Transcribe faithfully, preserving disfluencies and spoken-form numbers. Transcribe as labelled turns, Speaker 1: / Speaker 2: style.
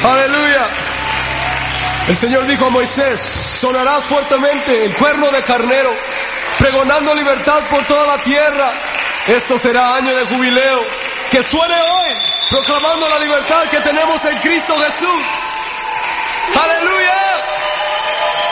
Speaker 1: Aleluya. El Señor dijo a Moisés: sonarás fuertemente el cuerno de carnero, pregonando libertad por toda la tierra. Esto será año de jubileo. Que suene hoy, proclamando la libertad que tenemos en Cristo Jesús. Aleluya.